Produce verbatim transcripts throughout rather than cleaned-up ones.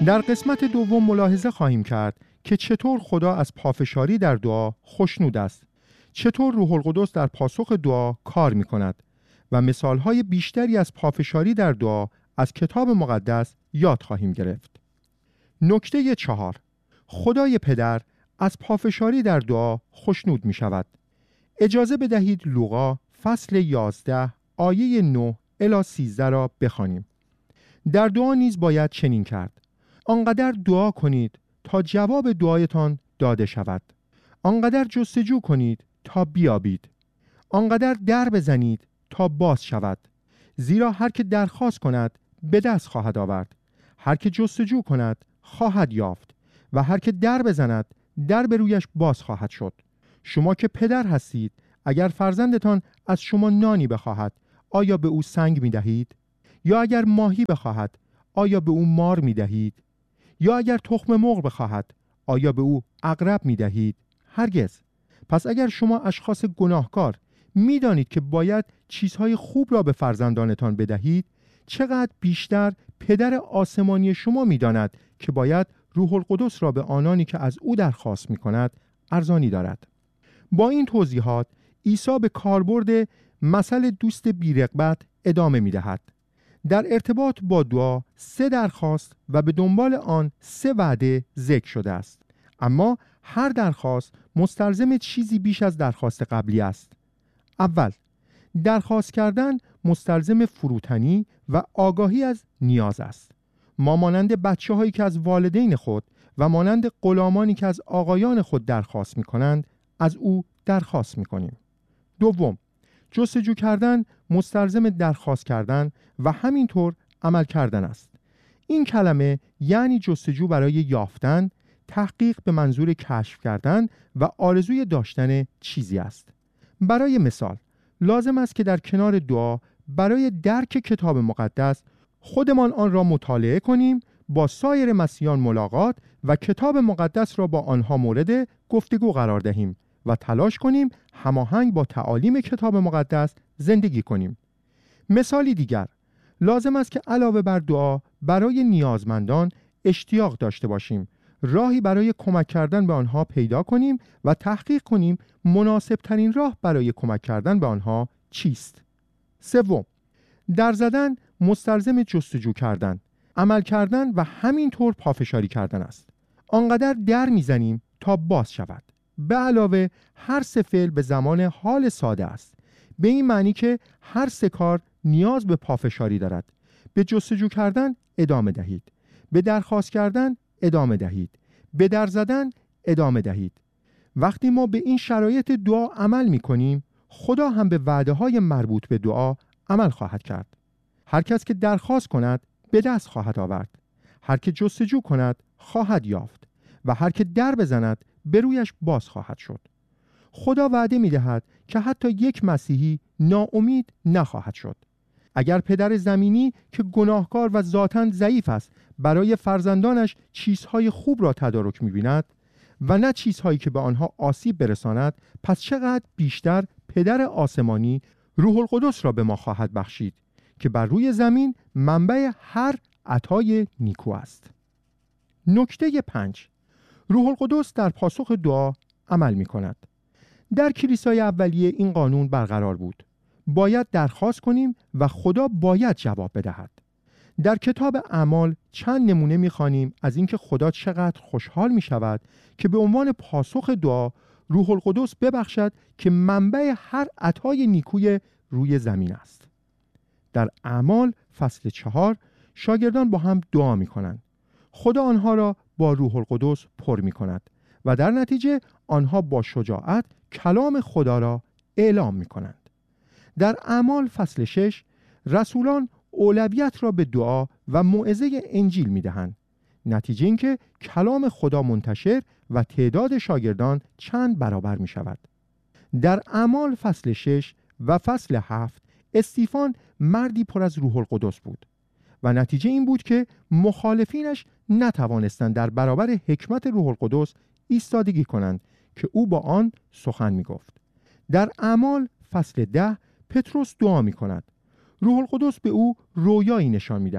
در قسمت دوم ملاحظه خواهیم کرد که چطور خدا از پافشاری در دعا خوشنود است، چطور روح القدس در پاسخ دعا کار می کند و مثالهای بیشتری از پافشاری در دعا از کتاب مقدس یاد خواهیم گرفت. نکته چهار، خدای پدر از پافشاری در دعا خوشنود می شود. اجازه بدهید لوقا فصل یازده آیه نه الی سیزده را بخوانیم. در دعا نیز باید چنین کرد: آنقدر دعا کنید تا جواب دعایتان داده شود، آنقدر جستجو کنید تا بیابید، آنقدر در بزنید تا باز شود. زیرا هر که درخواست کند به دست خواهد آورد، هر که جستجو کند خواهد یافت و هر که در بزند در به رویش باز خواهد شد. شما که پدر هستید، اگر فرزندتان از شما نانی بخواهد، آیا به او سنگ می دهید؟ یا اگر ماهی بخواهد، آیا به او مار می دهید؟ یا اگر تخم مرغ بخواهد، آیا به او عقرب می دهید؟ هرگز. پس اگر شما اشخاص گناهکار می دانید که باید چیزهای خوب را به فرزندانتان بدهید، چقدر بیشتر پدر آسمانی شما می داند که باید روح القدس را به آنانی که از او درخواست می کند ارزانی دارد. با این توضیحات عیسی به کاربرد مثل دوست بی‌رغبت ادامه می دهد. در ارتباط با دعا سه درخواست و به دنبال آن سه وعده ذکر شده است، اما هر درخواست مستلزم چیزی بیش از درخواست قبلی است. اول، درخواست کردن مستلزم فروتنی و آگاهی از نیاز است. ما مانند بچه هایی که از والدین خود و مانند غلامانی که از آقایان خود درخواست می کنند از او درخواست می کنیم. دوم، جستجو کردن مستلزم درخواست کردن و همینطور عمل کردن است. این کلمه یعنی جستجو برای یافتن، تحقیق به منظور کشف کردن و آرزوی داشتن چیزی است. برای مثال، لازم است که در کنار دعا برای درک کتاب مقدس خودمان آن را مطالعه کنیم، با سایر مسیحیان ملاقات و کتاب مقدس را با آنها مورد گفتگو قرار دهیم و تلاش کنیم هماهنگ با تعالیم کتاب مقدس زندگی کنیم. مثالی دیگر، لازم است که علاوه بر دعا برای نیازمندان اشتیاق داشته باشیم، راهی برای کمک کردن به آنها پیدا کنیم و تحقیق کنیم مناسب ترین راه برای کمک کردن به آنها چیست. سوم، در زدن مستلزم جستجو کردن، عمل کردن و همینطور پافشاری کردن است. آنقدر در میزنیم تا باز شود. به علاوه هر سه فعل به زمان حال ساده است، به این معنی که هر سه کار نیاز به پافشاری دارد. به جستجو کردن ادامه دهید، به درخواست کردن ادامه دهید، به در زدن ادامه دهید. وقتی ما به این شرایط دعا عمل می کنیم، خدا هم به وعده های مربوط به دعا عمل خواهد کرد. هر کس که درخواست کند به دست خواهد آورد، هر که جستجو کند خواهد یافت و هر که در بزند به رویش باز خواهد شد. خدا وعده می دهد که حتی یک مسیحی ناامید نخواهد شد. اگر پدر زمینی که گناهکار و ذاتاً ضعیف است برای فرزندانش چیزهای خوب را تدارک می بیند و نه چیزهایی که به آنها آسیب برساند، پس چقدر بیشتر پدر آسمانی روح القدس را به ما خواهد بخشید که بر روی زمین منبع هر عطای نیکو است. نکته پنج، روح القدس در پاسخ دعا عمل می کند. در کلیسای اولیه این قانون برقرار بود: باید درخواست کنیم و خدا باید جواب بدهد. در کتاب اعمال چند نمونه می‌خوانیم از اینکه خدا چقدر خوشحال می‌شود که به عنوان پاسخ دعا روح القدس ببخشد که منبع هر عطای نیکوی روی زمین است. در اعمال فصل چهار شاگردان با هم دعا می‌کنند. خدا آنها را با روح القدس پر می‌کند و در نتیجه آنها با شجاعت کلام خدا را اعلام می‌کنند. در اعمال فصل شش رسولان اولویت را به دعا و موعظه انجیل می‌دهند. نتیجه این که کلام خدا منتشر و تعداد شاگردان چند برابر می‌شود. در اعمال فصل شش و فصل هفت استیفان مردی پر از روح القدس بود و نتیجه این بود که مخالفینش نتوانستند در برابر حکمت روح القدس ایستادگی کنند که او با آن سخن می‌گفت. در اعمال فصل ده پتروس دعا می‌کند. روح القدس به او رویایی نشان می‌دهد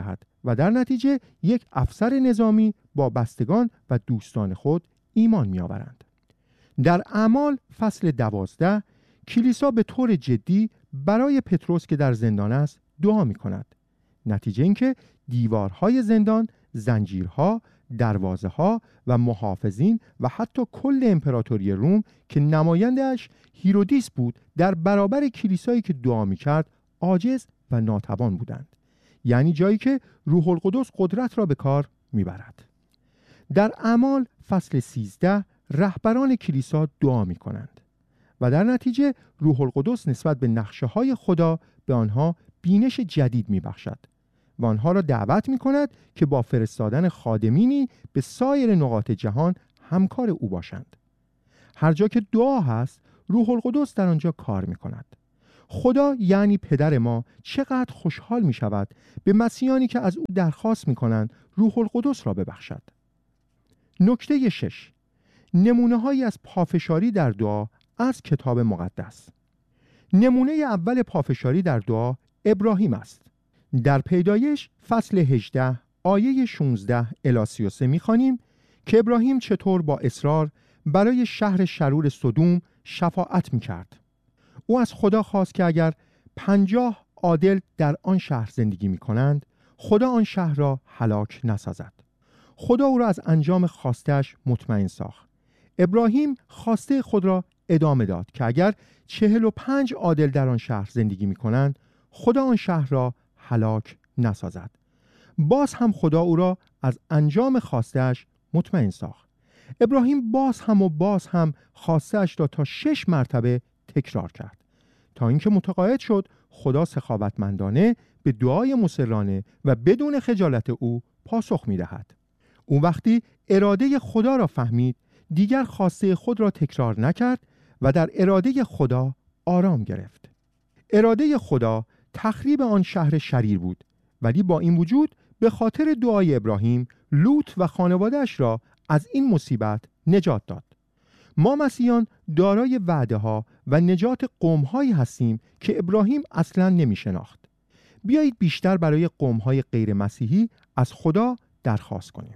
و در نتیجه یک افسر نظامی با بستگان و دوستان خود ایمان می آورند. در اعمال فصل دوازده کلیسا به طور جدی برای پتروس که در زندان است دعا می کند. نتیجه اینکه دیوارهای زندان، زنجیرها، دروازه‌ها و محافظین و حتی کل امپراتوری روم که نماینده‌اش هیرودیس بود در برابر کلیسایی که دعا می‌کرد عاجز و ناتوان بودند. یعنی جایی که روح القدس قدرت را به کار می‌برد. در اعمال فصل سیزده رهبران کلیسا دعا می‌کنند و در نتیجه روح القدس نسبت به نقشه‌های خدا به آنها بینش جدید می‌بخشد و آنها را دعوت می کند که با فرستادن خادمینی به سایر نقاط جهان همکار او باشند. هر جا که دعا هست روح القدس در آنجا کار می کند. خدا یعنی پدر ما چقدر خوشحال می شود به مسیحانی که از او درخواست می کنند روح القدس را ببخشد. نکته شش، نمونه هایی از پافشاری در دعا از کتاب مقدس. نمونه اول پافشاری در دعا ابراهیم است. در پیدایش فصل هجده آیه شانزده الی سی و سه می‌خوانیم که ابراهیم چطور با اصرار برای شهر شرور سدوم شفاعت می‌کرد. او از خدا خواست که اگر پنجاه عادل در آن شهر زندگی می‌کنند، خدا آن شهر را هلاک نسازد. خدا او را از انجام خواستش مطمئن ساخت. ابراهیم خواسته خود را ادامه داد که اگر چهل و پنج عادل در آن شهر زندگی می‌کنند، خدا آن شهر را هلاک نسازد. باز هم خدا او را از انجام خواسته‌اش مطمئن ساخت. ابراهیم باز هم و باز هم خواسته‌اش را تا شش مرتبه تکرار کرد تا اینکه متقاعد شد خدا سخاوتمندانه به دعای مصرانه و بدون خجالت او پاسخ می‌دهد. او وقتی اراده خدا را فهمید دیگر خواسته خود را تکرار نکرد و در اراده خدا آرام گرفت. اراده خدا تخریب آن شهر شریر بود، ولی با این وجود به خاطر دعای ابراهیم لوط و خانواده‌اش را از این مصیبت نجات داد. ما مسیحیان دارای وعده ها و نجات قوم هایی هستیم که ابراهیم اصلا نمی شناخت. بیایید بیشتر برای قوم های غیر مسیحی از خدا درخواست کنیم.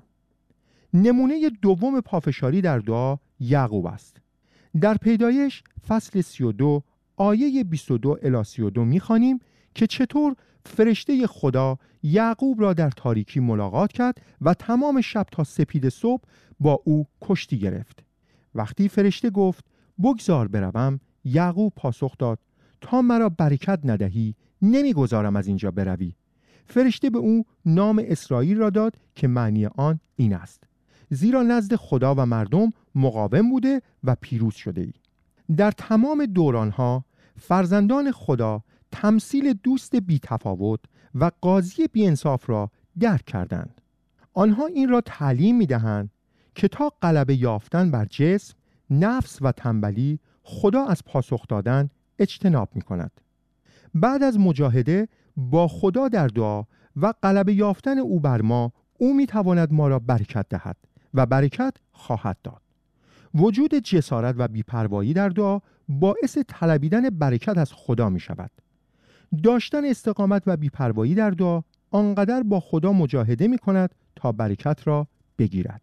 نمونه دوم پافشاری در دعا یعقوب است. در پیدایش فصل سی و دو آیه بیست و دو الی سی و دو می‌خوانیم که چطور فرشته خدا یعقوب را در تاریکی ملاقات کرد و تمام شب تا سپید صبح با او کشتی گرفت. وقتی فرشته گفت بگذار بروم، یعقوب پاسخ داد تا مرا برکت ندهی نمیگذارم از اینجا بروی. فرشته به او نام اسرائیل را داد که معنی آن این است: زیرا نزد خدا و مردم مقاوم بوده و پیروز شده ای. در تمام دورانها فرزندان خدا تمثیل دوست بی تفاوت و قاضی بی انصاف را درک کردند. آنها این را تعلیم می دهند که تا غلبه یافتن بر جسم، نفس و تنبلی خدا از پاسخ دادن اجتناب می کند. بعد از مجاهده با خدا در دعا و غلبه یافتن او بر ما، او می تواند ما را برکت دهد و برکت خواهد داد. وجود جسارت و بی‌پروایی در دعا باعث طلبیدن برکت از خدا می شود. داشتن استقامت و بی‌پروایی در دعا آنقدر با خدا مجاهده می کند تا برکت را بگیرد.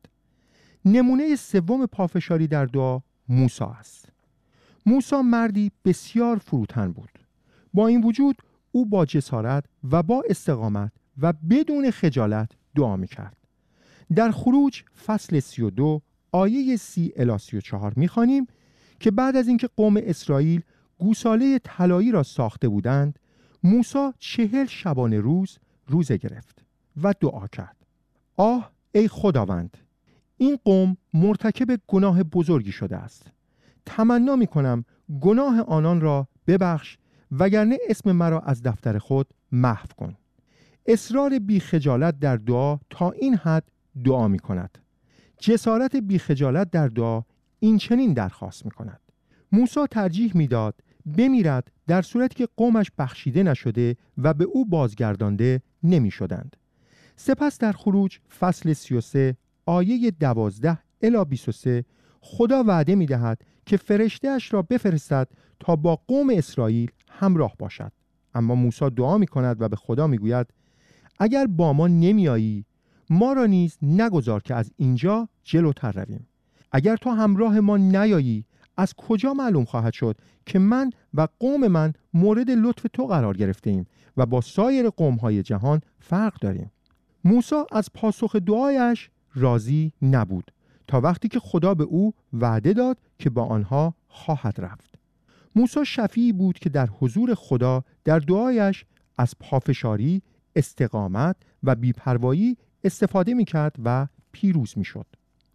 نمونه سوم پافشاری در دعا موسی است. موسی مردی بسیار فروتن بود. با این وجود او با جسارت و با استقامت و بدون خجالت دعا می کرد. در خروج فصل سی و دو آیه سی الی سی و چهار می خوانیم که بعد از اینکه قوم اسرائیل گوساله طلایی را ساخته بودند، موسی چهل شبانه روز روزه گرفت و دعا کرد: آه ای خداوند، این قوم مرتکب گناه بزرگی شده است. تمنا می کنم گناه آنان را ببخش، وگرنه اسم مرا از دفتر خود محو کن. اصرار بی خجالت در دعا تا این حد دعا می کند. جسارت بی خجالت در دعا این چنین درخواست می کند. موسی ترجیح می داد بمیرد در صورتی که قومش بخشیده نشده و به او بازگردانده نمی شدند. سپس در خروج فصل سی و سه آیه دوازده الی بیست و سه خدا وعده می دهد که فرشته‌اش را بفرستد تا با قوم اسرائیل همراه باشد. اما موسی دعا می کند و به خدا می گوید: اگر با ما نمیایی ما را نیز نگذار که از اینجا جلوتر رویم. اگر تو همراه ما نیایی از کجا معلوم خواهد شد که من و قوم من مورد لطف تو قرار گرفته ایم و با سایر قوم‌های جهان فرق داریم؟ موسی از پاسخ دعایش راضی نبود تا وقتی که خدا به او وعده داد که با آنها خواهد رفت. موسی شفیعی بود که در حضور خدا در دعایش از پافشاری، استقامت و بی‌پروایی استفاده می‌کرد و پیروز می‌شد.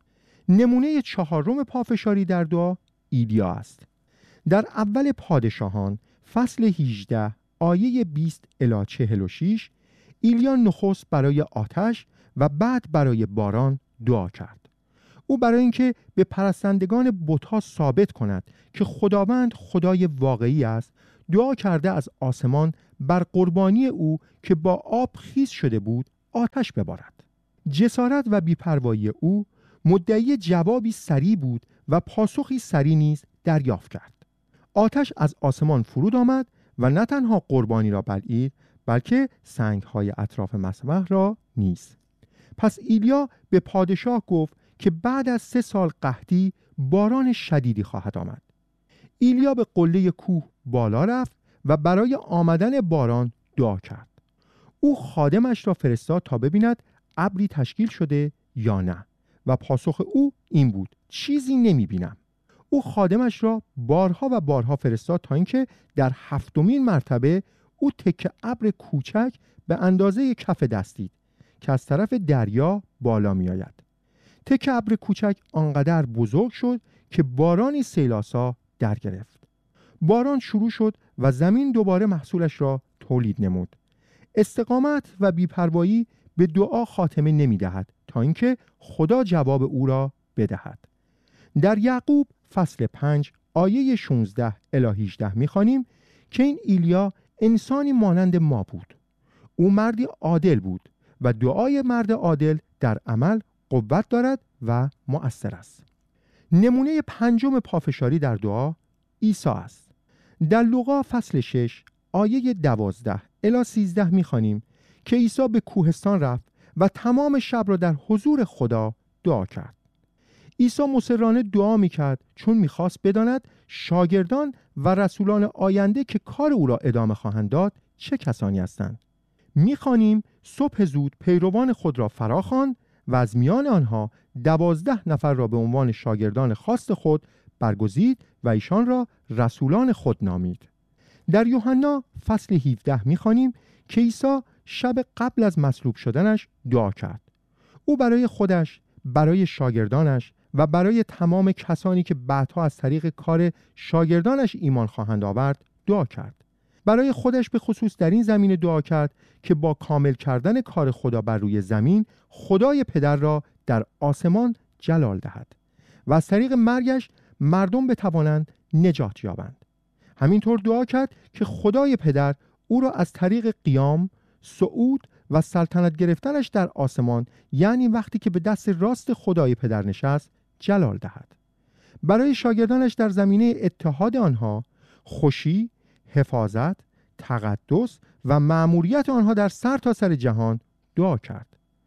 نمونه چهارم پافشاری در دعا ایلیا است. در اول پادشاهان فصل هجده آیه بیست الی چهل و شش ایلیا نخست برای آتش و بعد برای باران دعا کرد. او برای اینکه به پرستندگان بت‌ها ثابت کند که خداوند خدای واقعی است، دعا کرده از آسمان بر قربانی او که با آب خیس شده بود آتش ببارد. جسارت و بی‌پروایی او مدعی جوابی سریع بود و پاسخی سریع نیز دریافت کرد. آتش از آسمان فرود آمد و نه تنها قربانی را بلعید بلکه سنگ‌های اطراف مذبح را نیز. پس ایلیا به پادشاه گفت که بعد از سه سال قحطی باران شدیدی خواهد آمد. ایلیا به قله کوه بالا رفت و برای آمدن باران دعا کرد. او خادمش را فرستاد تا ببیند ابری تشکیل شده یا نه و پاسخ او این بود: چیزی نمی بینم. او خادمش را بارها و بارها فرستاد تا اینکه در هفتمین مرتبه او تکه ابر کوچک به اندازه کف دست دید که از طرف دریا بالا می آید. تکه ابر کوچک آنقدر بزرگ شد که بارانی سیلاسا در گرفت. باران شروع شد و زمین دوباره محصولش را تولید نمود. استقامت و بی‌پروایی به دعا خاتمه نمی دهد تا اینکه خدا جواب او را بدهد. در یعقوب فصل پنج آیه شانزده الی هجده می خوانیم که این ایلیا انسانی مانند ما بود. او مردی عادل بود و دعای مرد عادل در عمل قوت دارد و مؤثر است. نمونه پنجم پافشاری در دعا عیسی است. در لوقا فصل شش آیه دوازده الی سیزده می خوانیم که عیسی به کوهستان رفت و تمام شب را در حضور خدا دعا کرد. عیسی مصرانه دعا می‌کرد چون می‌خواست بداند شاگردان و رسولان آینده که کار او را ادامه خواهند داد چه کسانی هستند. می‌خوانیم صبح زود پیروان خود را فراخواند و از میان آنها دوازده نفر را به عنوان شاگردان خاص خود برگزید و ایشان را رسولان خود نامید. در یوحنا فصل هفده می‌خوانیم که عیسی شب قبل از مصلوب شدنش دعا کرد. او برای خودش، برای شاگردانش و برای تمام کسانی که بعدها از طریق کار شاگردانش ایمان خواهند آورد دعا کرد. برای خودش به خصوص در این زمینه دعا کرد که با کامل کردن کار خدا بر روی زمین خدای پدر را در آسمان جلال دهد و از طریق مرگش مردم بتوانند نجات یابند. همینطور دعا کرد که خدای پدر او را از طریق قیام، صعود و سلطنت گرفتنش در آسمان، یعنی وقتی که به دست راست خدای پدر نشست، جلال دهد. برای شاگردانش در زمینه اتحاد آنها، خوشی، حفاظت، تقدس و مأموریت آنها در سر تا سر جهان دعا کرد.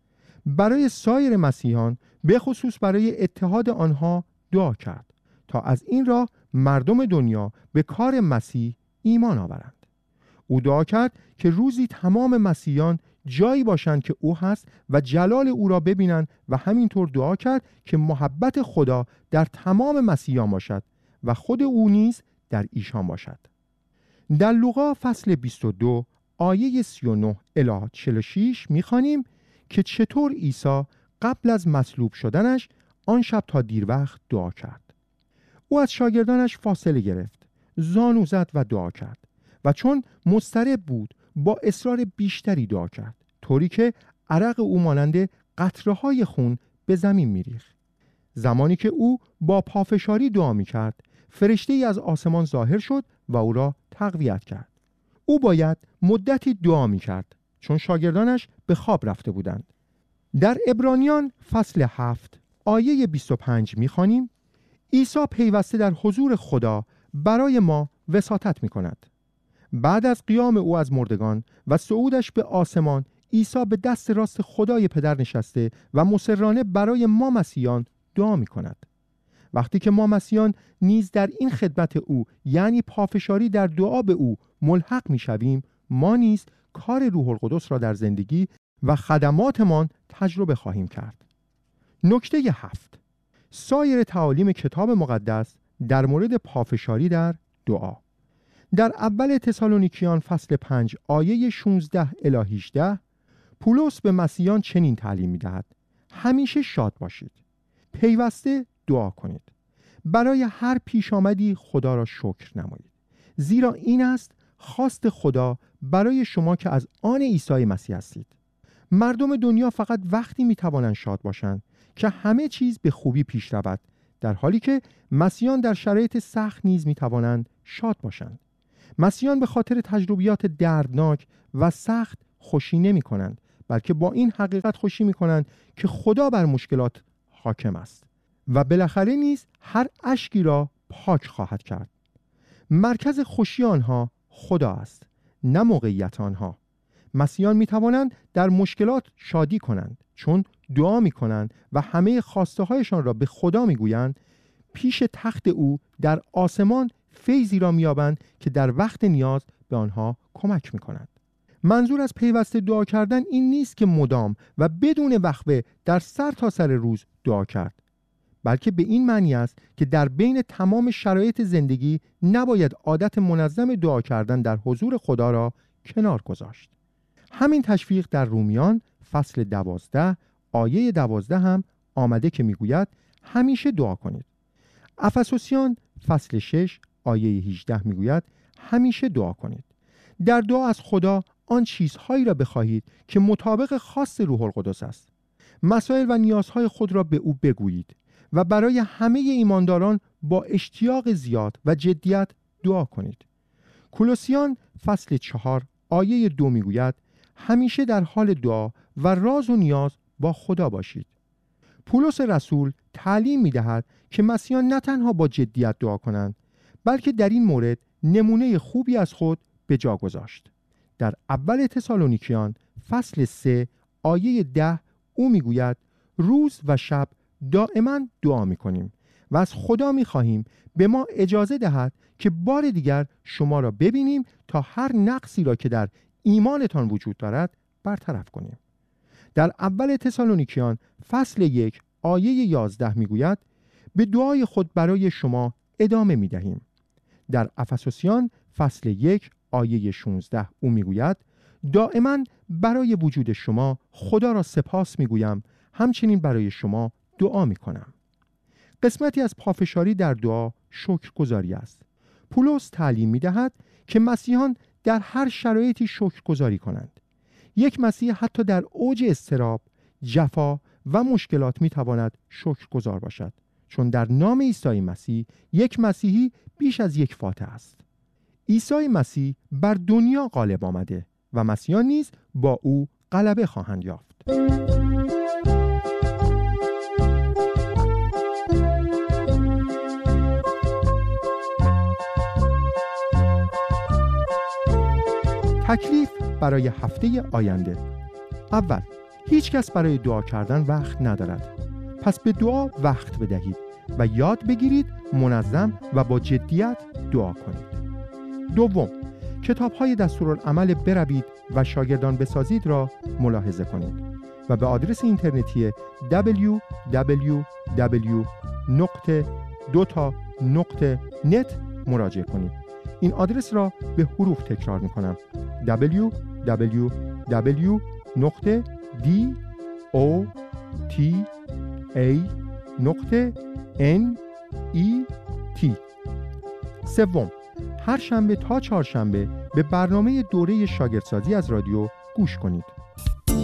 برای سایر مسیحیان به خصوص برای اتحاد آنها دعا کرد تا از این راه مردم دنیا به کار مسیح ایمان آورند. او دعا کرد که روزی تمام مسیحیان جایی باشند که او هست و جلال او را ببینند و همینطور دعا کرد که محبت خدا در تمام مسیحیان باشد و خود او نیز در ایشان باشد. در لوقا فصل بیست و دو آیه سی و نه الی چهل و شش می‌خوانیم که چطور عیسی قبل از مصلوب شدنش آن شب تا دیر وقت دعا کرد. او از شاگردانش فاصله گرفت، زانو زد و دعا کرد و چون مضطرب بود با اصرار بیشتری دعا کرد، طوری که عرق او مانند قطره‌های خون به زمین می‌ریخت. زمانی که او با پافشاری دعا می‌کرد، فرشته‌ای از آسمان ظاهر شد و او را تقویت کرد. او باید مدتی دعا می‌کرد چون شاگردانش به خواب رفته بودند. در عبرانیان فصل هفت آیه بیست و پنج می‌خوانیم عیسی پیوسته در حضور خدا برای ما وساطت می‌کند. بعد از قیام او از مردگان و صعودش به آسمان، عیسی به دست راست خدای پدر نشسته و مصرانه برای ما مسیحیان دعا می کند. وقتی که ما مسیحیان نیز در این خدمت او، یعنی پافشاری در دعا به او ملحق می شویم، ما نیز کار روح القدس را در زندگی و خدماتمان تجربه خواهیم کرد. نکته هفت: سایر تعالیم کتاب مقدس در مورد پافشاری در دعا. در اول تسالونیکیان فصل پنج آیه شانزده الی هجده پولس به مسیحیان چنین تعلیم می‌دهد: همیشه شاد باشید، پیوسته دعا کنید، برای هر پیش آمدی خدا را شکر نمایید، زیرا این است خواست خدا برای شما که از آن عیسی مسیح هستید. مردم دنیا فقط وقتی می‌توانند شاد باشند که همه چیز به خوبی پیش رود، در حالی که مسیحیان در شرایط سخت نیز می‌توانند شاد باشند. مسیحیان به خاطر تجربیات دردناک و سخت خوشی نمی کنند، بلکه با این حقیقت خوشی می کنند که خدا بر مشکلات حاکم است و بالاخره نیز هر اشکی را پاک خواهد کرد. مرکز خوشی آنها خدا است، نه موقعیت آنها. مسیحیان می توانند در مشکلات شادی کنند، چون دعا می کنند و همه خواسته هایشان را به خدا می گویند. پیش تخت او در آسمان فیضی را می‌یابند که در وقت نیاز به آنها کمک می‌کند. منظور از پیوسته دعا کردن این نیست که مدام و بدون وقفه در سر تا سر روز دعا کرد، بلکه به این معنی است که در بین تمام شرایط زندگی نباید عادت منظم دعا کردن در حضور خدا را کنار گذاشت. همین تشویق در رومیان فصل دوازده آیه دوازده هم آمده که میگوید همیشه دعا کنید. افسوسیان فصل شش آیه هجده میگوید همیشه دعا کنید. در دعا از خدا آن چیزهایی را بخواهید که مطابق خواست روح القدس است. مسائل و نیازهای خود را به او بگویید و برای همه ایمانداران با اشتیاق زیاد و جدیت دعا کنید. کولوسیان فصل چهار آیه دو میگوید همیشه در حال دعا و راز و نیاز با خدا باشید. پولس رسول تعلیم می‌دهد که مسیحیان نه تنها با جدیت دعا کنند، بلکه در این مورد نمونه خوبی از خود به جا گذاشت. در اول تسالونیکیان فصل سه آیه ده او میگوید روز و شب دائما دعا میکنیم و از خدا میخواهیم به ما اجازه دهد که بار دیگر شما را ببینیم تا هر نقصی را که در ایمانتان وجود دارد برطرف کنیم. در اول تسالونیکیان فصل یک آیه یازده میگوید به دعای خود برای شما ادامه میدهیم. در افسوسیان فصل یک آیه شانزده او میگوید دائما برای وجود شما خدا را سپاس میگویم، همچنین برای شما دعا میکنم. قسمتی از پافشاری در دعا شکرگزاری است. پولس تعلیم میدهد که مسیحیان در هر شرایطی شکرگزاری کنند. یک مسیح حتی در اوج اضطراب، جفا و مشکلات میتواند شکرگزار باشد، چون در نام عیسی مسیح یک مسیحی بیش از یک فاتح است. عیسی مسیح بر دنیا غالب آمده و مسیحیان نیز با او غلبه خواهند یافت. تکلیف برای هفته آینده. اول، هیچ کس برای دعا کردن وقت ندارد. پس به دعا وقت بدهید و یاد بگیرید منظم و با جدیت دعا کنید. دوم، کتاب‌های دستورالعمل بروید و شاگردان بسازید را ملاحظه کنید و به آدرس اینترنتی دبلیو دبلیو دبلیو دات دوتا دات نت مراجعه کنید. این آدرس را به حروف تکرار می‌کنم: دبلیو دبلیو دبلیو دات دی او تی ای دات ان ای تی. سوم، هر شنبه تا چهارشنبه به برنامه دوره شاگردسازی از رادیو گوش کنید.